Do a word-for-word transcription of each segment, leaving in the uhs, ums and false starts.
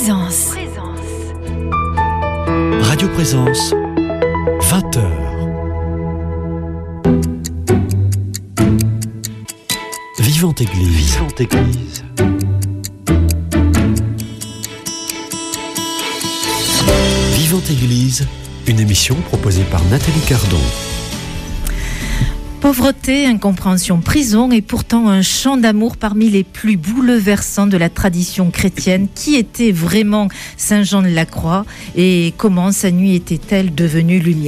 Présence. Radio Présence, vingt heures. Vivante Église. Vivante Église. Vivante Église, une émission proposée par Nathalie Cardon. Pauvreté, incompréhension, prison et pourtant un chant d'amour parmi les plus bouleversants de la tradition chrétienne. Qui était vraiment Saint Jean de la Croix et comment sa nuit était-elle devenue lumière ?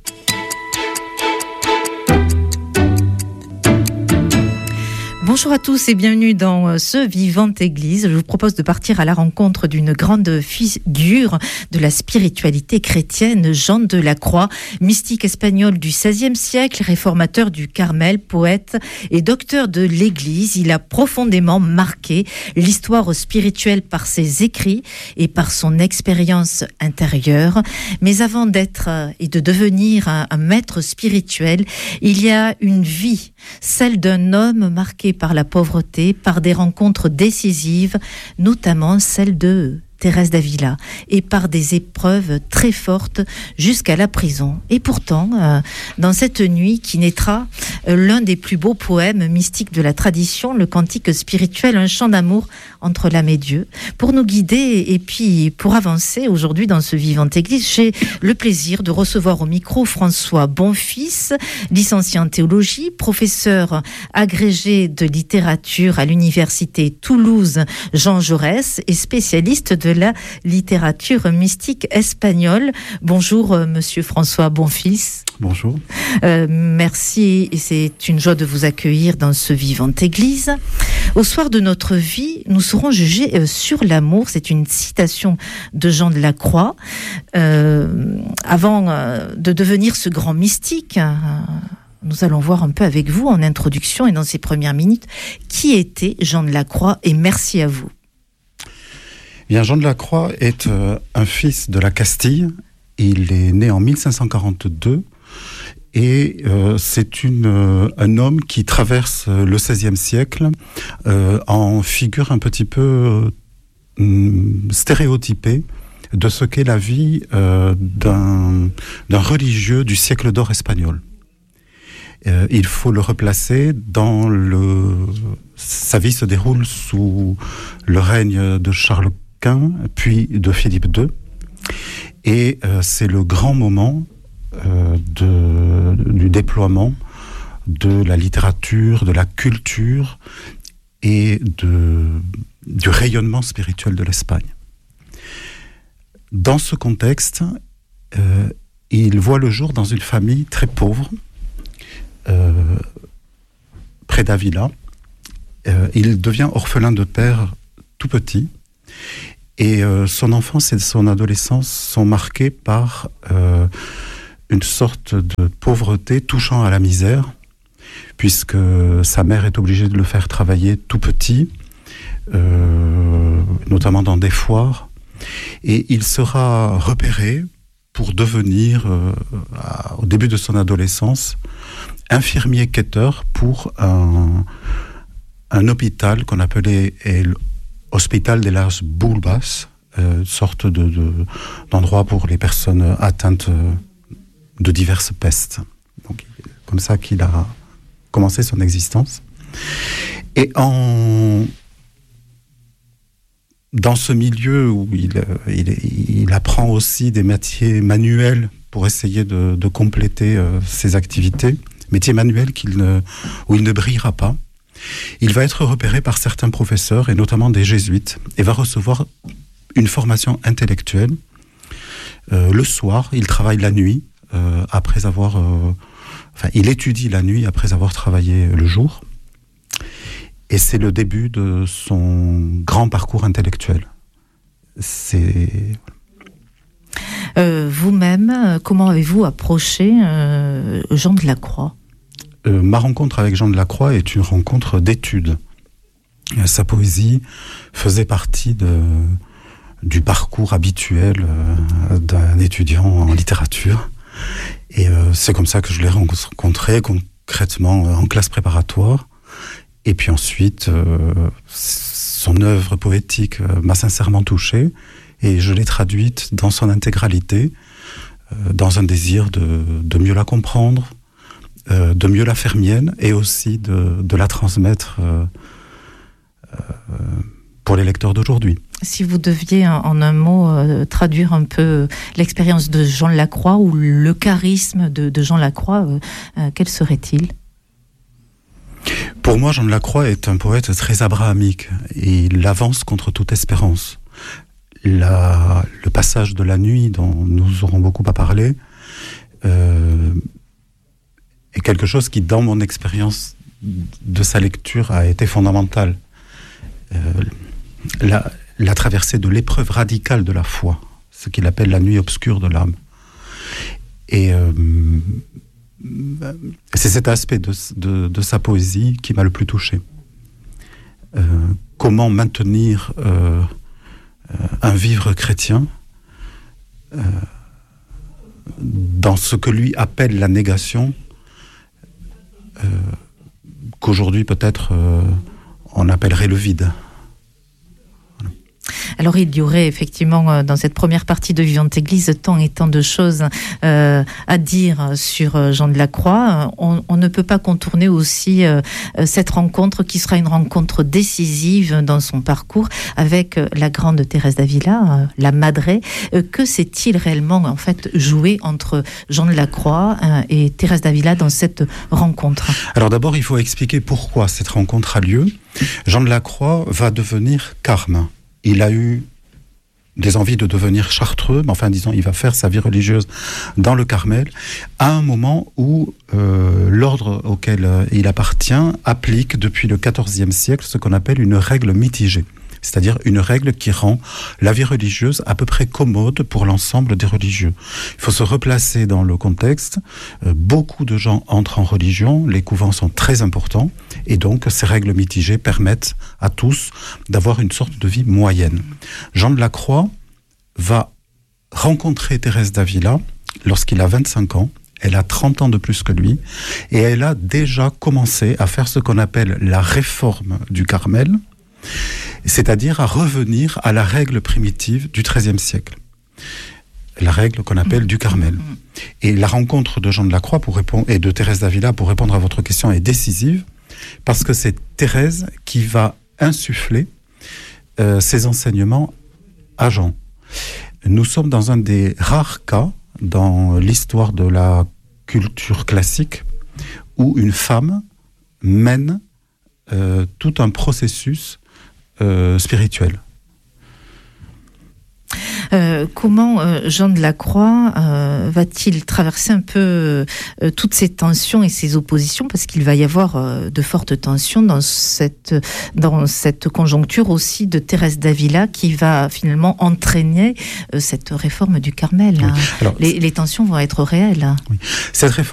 Bonjour à tous et bienvenue dans ce Vivante Église. Je vous propose de partir à la rencontre d'une grande figure de la spiritualité chrétienne, Jean de la Croix, mystique espagnol du seizième siècle, réformateur du Carmel, poète et docteur de l'Église. Il a profondément marqué l'histoire spirituelle par ses écrits et par son expérience intérieure. Mais avant d'être et de devenir un, un maître spirituel, il y a une vie, celle d'un homme marqué par la pauvreté, par des rencontres décisives, notamment celle de Thérèse d'Avila, et par des épreuves très fortes jusqu'à la prison. Et pourtant, euh, dans cette nuit qui naîtra euh, l'un des plus beaux poèmes mystiques de la tradition, le cantique spirituel, un chant d'amour entre l'âme et Dieu. Pour nous guider et puis pour avancer aujourd'hui dans ce Vivante Église, j'ai le plaisir de recevoir au micro François Bonfils, licencié en théologie, professeur agrégé de littérature à l'université Toulouse Jean Jaurès et spécialiste de la littérature mystique espagnole. Bonjour, euh, monsieur François Bonfils. Bonjour. Euh, merci, et c'est une joie de vous accueillir dans ce Vivante Église. Au soir de notre vie, nous serons jugés euh, sur l'amour. C'est une citation de Jean de la Croix. Euh, avant euh, de devenir ce grand mystique, euh, nous allons voir un peu avec vous en introduction et dans ces premières minutes qui était Jean de la Croix, et merci à vous. Bien, Jean de la Croix est euh, un fils de la Castille. Il est né en mille cinq cent quarante-deux et euh, c'est une, euh, un homme qui traverse euh, le seizième siècle euh, en figure un petit peu euh, stéréotypée de ce qu'est la vie euh, d'un, d'un religieux du siècle d'or espagnol. Euh, il faut le replacer dans le... Sa vie se déroule sous le règne de Charles Quint, puis de Philippe deux. Et euh, c'est le grand moment euh, de, du déploiement de la littérature, de la culture et de, du rayonnement spirituel de l'Espagne. Dans ce contexte, euh, il voit le jour dans une famille très pauvre, euh, près d'Avila. Euh, il devient orphelin de père tout petit. Et euh, son enfance et son adolescence sont marquées par euh, une sorte de pauvreté touchant à la misère, puisque sa mère est obligée de le faire travailler tout petit, euh, notamment dans des foires. Et il sera repéré pour devenir, euh, à, au début de son adolescence, infirmier quêteur pour un, un hôpital qu'on appelait El Hospital de las Bulbas, euh, sorte de, de, d'endroit pour les personnes atteintes de diverses pestes. Donc, comme ça qu'il a commencé son existence. Et en... dans ce milieu où il, il, il apprend aussi des métiers manuels pour essayer de, de compléter euh, ses activités, métiers manuels qu'il ne, où il ne brillera pas, il va être repéré par certains professeurs, et notamment des jésuites, et va recevoir une formation intellectuelle. Euh, le soir, il travaille la nuit, euh, après avoir... Euh, enfin, il étudie la nuit après avoir travaillé le jour. Et c'est le début de son grand parcours intellectuel. C'est... Euh, vous-même, comment avez-vous approché euh, Jean de la Croix ? Euh, ma rencontre avec Jean de la Croix est une rencontre d'études. Euh, sa poésie faisait partie de, du parcours habituel euh, d'un étudiant en littérature. Et euh, c'est comme ça que je l'ai rencontré concrètement euh, en classe préparatoire. Et puis ensuite, euh, son œuvre poétique euh, m'a sincèrement touché et je l'ai traduite dans son intégralité, euh, dans un désir de, de mieux la comprendre, euh, de mieux la faire mienne et aussi de, de la transmettre euh, euh, pour les lecteurs d'aujourd'hui. Si vous deviez, en un mot, euh, traduire un peu l'expérience de Jean Lacroix ou le charisme de, de Jean Lacroix, euh, euh, quel serait-il ? Pour moi, Jean Lacroix est un poète très abrahamique et il avance contre toute espérance. La, le passage de la nuit, dont nous aurons beaucoup à parler, euh, est quelque chose qui, dans mon expérience de sa lecture, a été fondamental. Euh, la, la traversée de l'épreuve radicale de la foi, ce qu'il appelle la nuit obscure de l'âme. Et euh, c'est cet aspect de, de, de sa poésie qui m'a le plus touché. Euh, comment maintenir euh, un vivre chrétien euh, dans ce que lui appelle la négation, euh, qu'aujourd'hui peut-être euh, on appellerait le vide. Alors il y aurait effectivement dans cette première partie de Vivante Église tant et tant de choses euh, à dire sur Jean de Lacroix. On, on ne peut pas contourner aussi euh, cette rencontre qui sera une rencontre décisive dans son parcours avec la grande Thérèse d'Avila, euh, la Madre. Euh, que s'est-il réellement en fait joué entre Jean de Lacroix euh, et Thérèse d'Avila dans cette rencontre ? Alors d'abord il faut expliquer pourquoi cette rencontre a lieu. Jean de Lacroix va devenir carme. Il a eu des envies de devenir chartreux, mais enfin, disons, il va faire sa vie religieuse dans le Carmel, à un moment où euh, l'ordre auquel euh, il appartient applique depuis le quatorzième siècle ce qu'on appelle une règle mitigée, c'est-à-dire une règle qui rend la vie religieuse à peu près commode pour l'ensemble des religieux. Il faut se replacer dans le contexte. Euh, beaucoup de gens entrent en religion, les couvents sont très importants, et donc ces règles mitigées permettent à tous d'avoir une sorte de vie moyenne. Jean de Lacroix va rencontrer Thérèse d'Avila lorsqu'il a vingt-cinq ans. Elle a trente ans de plus que lui, et elle a déjà commencé à faire ce qu'on appelle la réforme du Carmel, c'est-à-dire à revenir à la règle primitive du treizième siècle. La règle qu'on appelle du Carmel. Et la rencontre de Jean de Lacroix pour répondre, et de Thérèse d'Avila pour répondre à votre question est décisive, parce que c'est Thérèse qui va insuffler euh, ses enseignements à Jean. Nous sommes dans un des rares cas dans l'histoire de la culture classique où une femme mène euh, tout un processus euh, spirituel. Euh, comment euh, Jean de Lacroix euh, va-t-il traverser un peu euh, toutes ces tensions et ces oppositions, parce qu'il va y avoir euh, de fortes tensions dans cette, dans cette conjoncture aussi de Thérèse d'Avila qui va finalement entraîner euh, cette réforme du Carmel. Oui. Hein. Alors, les, les tensions vont être réelles. Oui. Cette réforme